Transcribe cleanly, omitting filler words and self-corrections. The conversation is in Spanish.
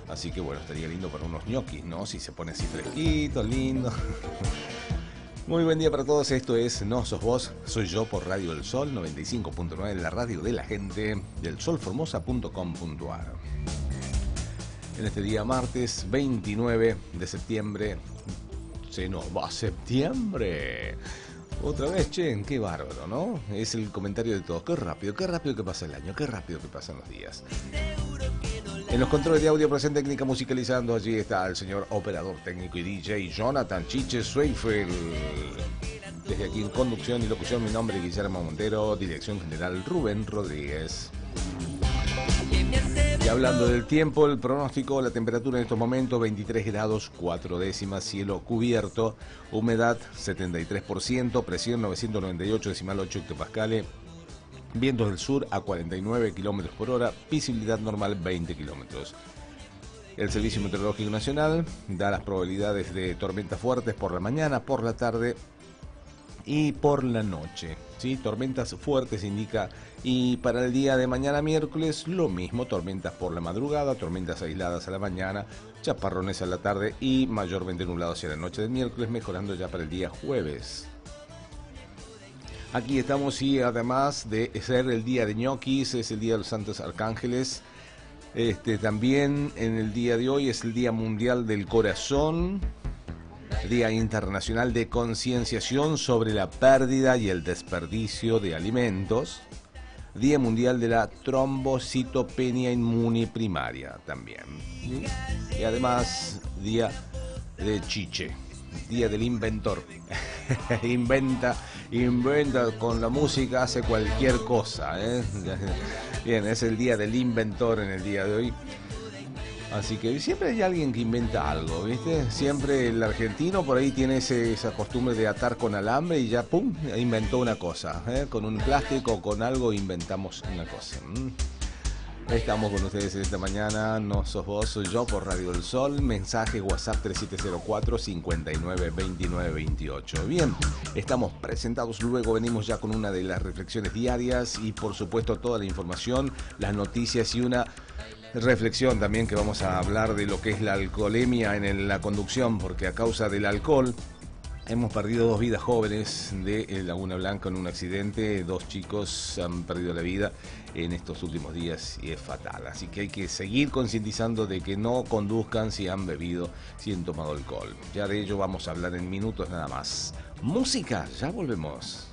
Así que bueno, estaría lindo para unos ñoquis, ¿no? Si se pone así fresquito, lindo. Muy buen día para todos, esto es No Sos Vos, soy yo por Radio del Sol 95.9, la radio de la gente, del solformosa.com.ar. En este día martes 29 de septiembre, se nos va septiembre. Otra vez, che, qué bárbaro, ¿no? Es el comentario de todos, qué rápido que pasa el año, qué rápido que pasan los días. En los controles de audio, presente técnica musicalizando, allí está el señor operador técnico y DJ Jonathan Chiche Schweifel. Desde aquí en conducción y locución, mi nombre es Guillermo Montero, dirección general Rubén Rodríguez. Y hablando del tiempo, el pronóstico, la temperatura en estos momentos 23 grados 4 décimas, cielo cubierto, humedad 73%, presión 998,8 hectopascales. Vientos del sur a 49 kilómetros por hora, visibilidad normal 20 kilómetros. El Servicio Meteorológico Nacional da las probabilidades de tormentas fuertes por la mañana, por la tarde y por la noche. ¿Sí? Tormentas fuertes indica, y para el día de mañana miércoles lo mismo, tormentas por la madrugada, tormentas aisladas a la mañana, chaparrones a la tarde y mayormente nublado hacia la noche del miércoles, mejorando ya para el día jueves. Aquí estamos y además de ser el día de ñoquis, es el día de los Santos Arcángeles. También en el día de hoy es el Día Mundial del Corazón, Día Internacional de Concienciación sobre la Pérdida y el Desperdicio de Alimentos, Día Mundial de la Trombocitopenia Inmune Primaria también. Y además, Día de Chiche, Día del Inventor. Inventa con la música, hace cualquier cosa, ¿eh? Bien, es el día del inventor en el día de hoy. Así que siempre hay alguien que inventa algo, ¿viste? Siempre el argentino por ahí tiene esa costumbre de atar con alambre y ya, ¡pum!, inventó una cosa, ¿eh? Con un plástico o con algo inventamos una cosa. Estamos con ustedes esta mañana, No Sos Vos, soy yo por Radio del Sol, mensaje WhatsApp 3704-592928. Bien, estamos presentados, luego venimos ya con una de las reflexiones diarias y por supuesto toda la información, las noticias y una reflexión también que vamos a hablar de lo que es la alcoholemia en la conducción, porque a causa del alcohol hemos perdido 2 vidas jóvenes de Laguna Blanca en un accidente. 2 chicos han perdido la vida en estos últimos días y es fatal. Así que hay que seguir concientizando de que no conduzcan si han bebido, si han tomado alcohol. Ya de ello vamos a hablar en minutos nada más. Música, ya volvemos.